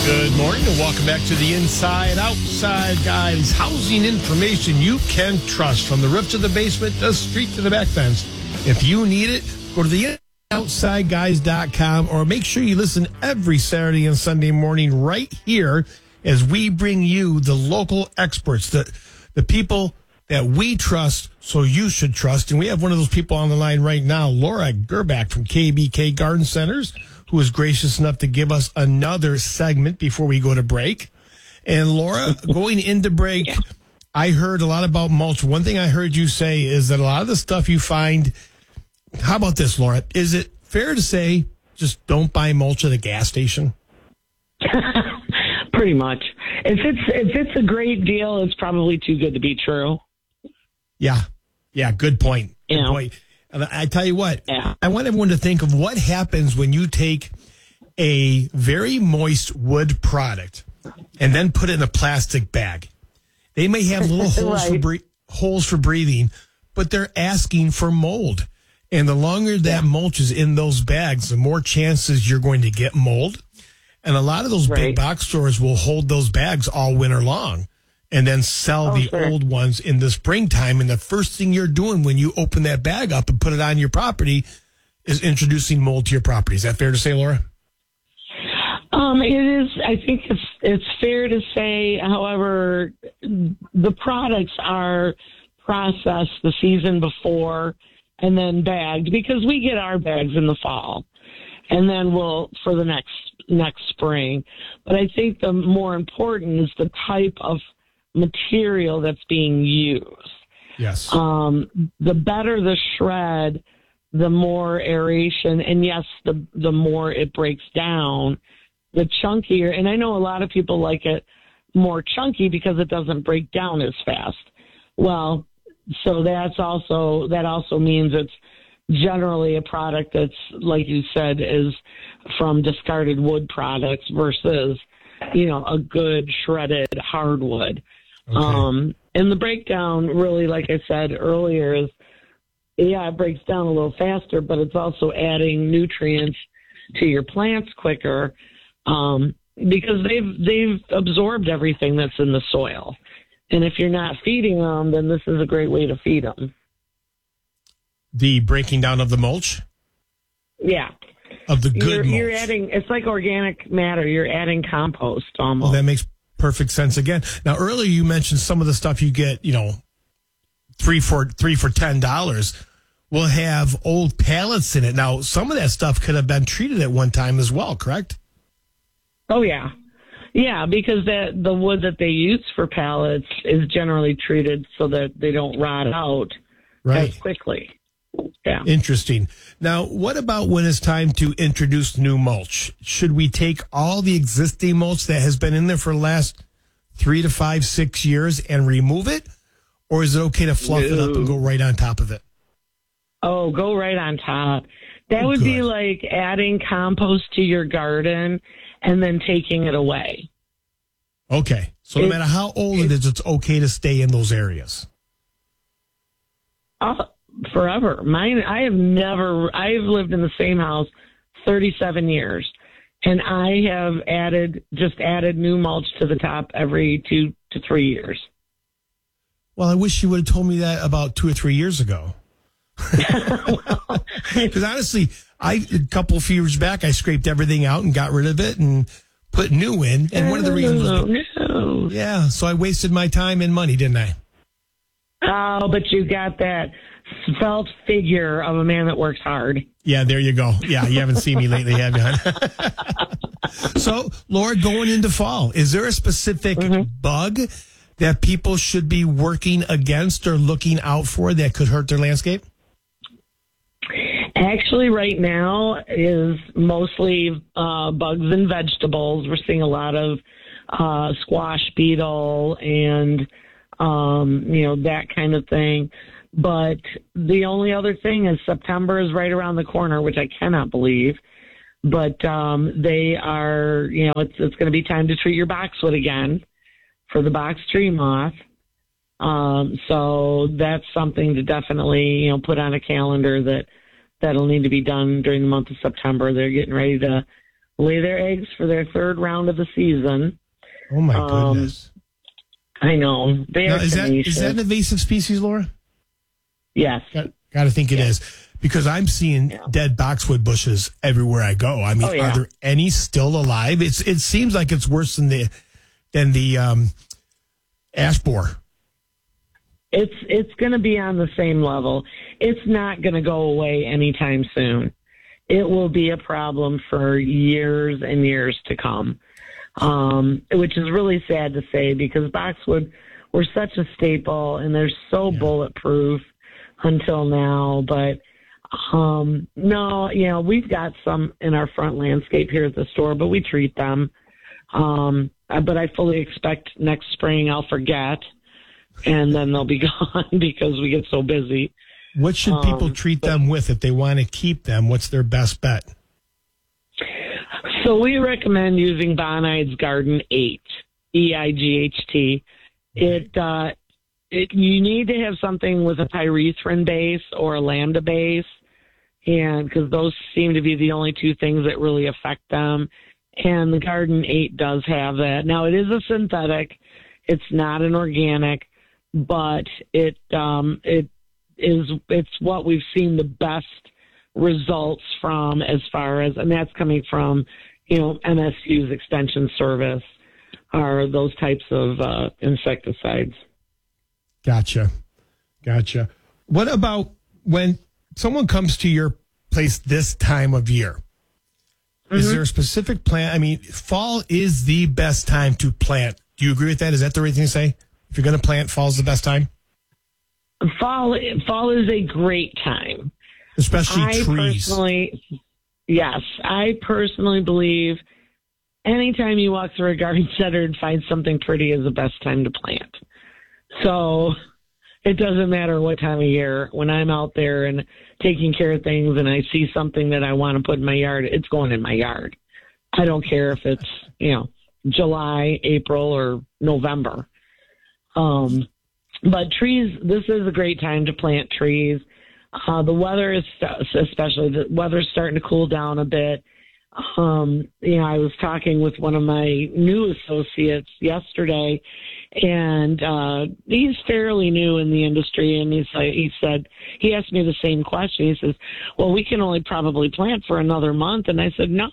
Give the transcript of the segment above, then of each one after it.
Good morning and welcome back to the Inside Outside Guys. Housing information you can trust from the roof to the basement, the street to the back fence. If you need it, go to the OutsideGuys.com or make sure you listen every Saturday and Sunday morning right here as we bring you the local experts, the people that we trust, so you should trust. And we have one of those people on the line right now, Laura Gerbach from KBK Garden Centers, who is gracious enough to give us another segment before we go to break. And Laura, going into break, I heard a lot about mulch. One thing I heard you say is that a lot of the stuff you find, how about this, Laura? Is it fair to say just don't buy mulch at a gas station? Pretty much. If it's a great deal, it's probably too good to be true. Yeah. Yeah, good point. Good point. And I tell you what, I want everyone to think of what happens when you take a very moist wood product and then put it in a plastic bag. They may have little holes, holes for breathing, but they're asking for mold. And the longer that mulch is in those bags, the more chances you're going to get mold. And a lot of those big box stores will hold those bags all winter long and then sell old ones in the springtime. And the first thing you're doing when you open that bag up and put it on your property is introducing mold to your property. Is that fair to say, Laura? It is. I think it's fair to say. However, the products are processed the season before and then bagged, because we get our bags in the fall and then we'll for the next spring. But I think the more important is the type of material that's being used. Yes. The better the shred, the more aeration, and yes, the more it breaks down, the chunkier. And I know a lot of people like it more chunky because it doesn't break down as fast. Well, so that also means it's generally a product that's, like you said, is from discarded wood products versus, a good shredded hardwood. Okay. And the breakdown really, like I said earlier, is, it breaks down a little faster, but it's also adding nutrients to your plants quicker, because they've absorbed everything that's in the soil. And if you're not feeding them, then this is a great way to feed them. The breaking down of the mulch? Yeah. Of the good mulch. You're adding, it's like organic matter. You're adding compost almost. Well, that makes perfect sense again. Now, earlier you mentioned some of the stuff you get, three for $10 will have old pallets in it. Now, some of that stuff could have been treated at one time as well, correct? Oh, yeah. Yeah, because the wood that they use for pallets is generally treated so that they don't rot out as quickly. Yeah. Interesting. Now, what about when it's time to introduce new mulch? Should we take all the existing mulch that has been in there for the last 3 to 5, 6 years and remove it? Or is it okay to fluff it up and go right on top of it? Oh, go right on top. That would be like adding compost to your garden and then taking it away. Okay. So no matter how old it is, it's okay to stay in those areas. Forever. I've lived in the same house 37 years, and I have added new mulch to the top every 2 to 3 years. Well, I wish you would have told me that about 2 or 3 years ago. Because honestly, a few years back, I scraped everything out and got rid of it and put new in. And one of the reasons was, so I wasted my time and money, didn't I? Oh, but you got that svelte figure of a man that works hard. Yeah, there you go. Yeah, you haven't seen me lately, have you, hon? So, Laura, going into fall, is there a specific bug that people should be working against or looking out for that could hurt their landscape? Actually, right now is mostly bugs and vegetables. We're seeing a lot of squash beetle and, that kind of thing. But the only other thing is September is right around the corner, which I cannot believe. But they are, it's going to be time to treat your boxwood again for the box tree moth. So that's something to definitely, put on a calendar that'll need to be done during the month of September. They're getting ready to lay their eggs for their third round of the season. Oh, my goodness. I know. They are tenacious. Is that an invasive species, Laura? Yes. Got to think it is. Because I'm seeing dead boxwood bushes everywhere I go. I mean, are there any still alive? It seems like it's worse than the ash borer. It's going to be on the same level. It's not going to go away anytime soon. It will be a problem for years and years to come, which is really sad to say because boxwood were such a staple and they're so bulletproof until now. But no, we've got some in our front landscape here at the store, but we treat them. But I fully expect next spring I'll forget. And then they'll be gone because we get so busy. What should people treat them with if they want to keep them? What's their best bet? So we recommend using Bonide's Garden 8, EIGHT. You need to have something with a pyrethrin base or a lambda base, and because those seem to be the only two things that really affect them. And the Garden 8 does have that. Now it is a synthetic; it's not an organic. But it's what we've seen the best results from as far as, and that's coming from, MSU's extension service are those types of insecticides. Gotcha. What about when someone comes to your place this time of year? Mm-hmm. Is there a specific plant? I mean, fall is the best time to plant. Do you agree with that? Is that the right thing to say? If you're going to plant, fall's the best time? Fall is a great time. Especially trees. I personally believe anytime you walk through a garden center and find something pretty is the best time to plant. So it doesn't matter what time of year. When I'm out there and taking care of things and I see something that I want to put in my yard, it's going in my yard. I don't care if it's, July, April, or November. But trees, this is a great time to plant trees. The weather is, the weather's starting to cool down a bit. I was talking with one of my new associates yesterday, and he's fairly new in the industry, and he asked me the same question. He says, well, we can only probably plant for another month. And I said, no.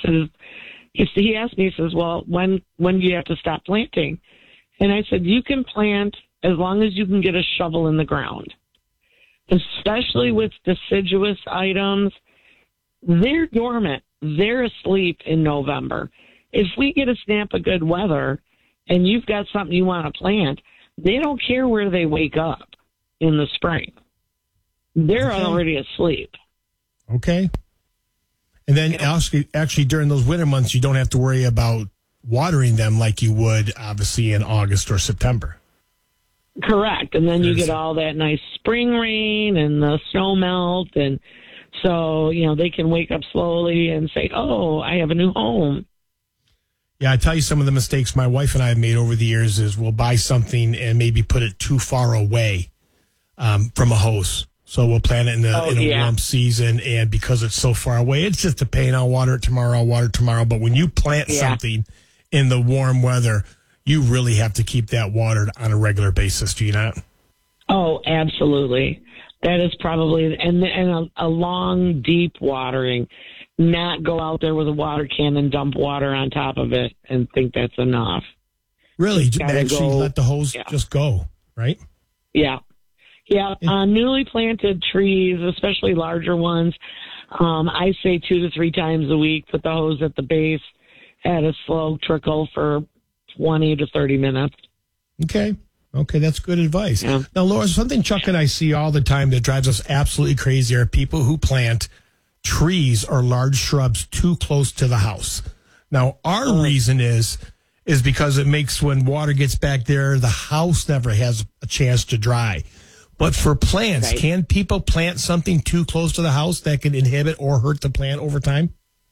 He asked me, he says, well, when do you have to stop planting? And I said, you can plant as long as you can get a shovel in the ground. Especially with deciduous items, they're dormant. They're asleep in November. If we get a snap of good weather and you've got something you want to plant, they don't care where they wake up in the spring. They're already asleep. Okay. And then actually during those winter months, you don't have to worry about watering them like you would, obviously, in August or September. Correct. And then you get all that nice spring rain and the snow melt. And so, they can wake up slowly and say, oh, I have a new home. Yeah, I tell you some of the mistakes my wife and I have made over the years is we'll buy something and maybe put it too far away from a hose. So we'll plant it in a warm season, and because it's so far away, it's just a pain. I'll water it tomorrow. But when you plant something in the warm weather, you really have to keep that watered on a regular basis, do you not? Oh, absolutely. That is probably, and a long, deep watering, not go out there with a water can and dump water on top of it and think that's enough. Really? Actually let the hose just go, right? Yeah. Yeah. Newly planted trees, especially larger ones, I say 2 to 3 times a week, put the hose at the base at a slow trickle for 20 to 30 minutes. Okay, that's good advice. Yeah. Now, Laura, something Chuck and I see all the time that drives us absolutely crazy are people who plant trees or large shrubs too close to the house. Now, our reason is because it makes, when water gets back there, the house never has a chance to dry. But for plants, can people plant something too close to the house that can inhibit or hurt the plant over time?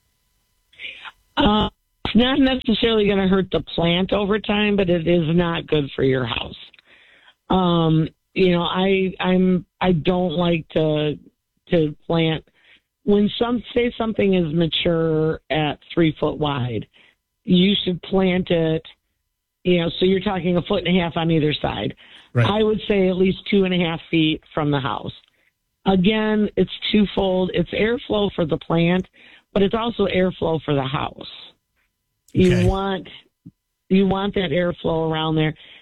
It's not necessarily going to hurt the plant over time, but it is not good for your house. I don't like to plant say something is mature at 3 foot wide, you should plant it, so you're talking 1.5 feet on either side. Right. I would say at least 2.5 feet from the house. Again, it's twofold. It's airflow for the plant, but it's also airflow for the house. Okay. You want that airflow around there.